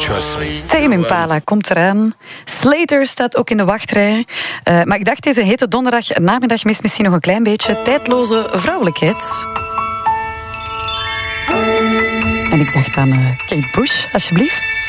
Trust me. Tame Impala komt eraan. Slater staat ook in de wachtrij. Maar ik dacht, deze hete donderdag namiddag mist misschien nog een klein beetje tijdloze vrouwelijkheid. En ik dacht aan Kate Bush, alsjeblieft.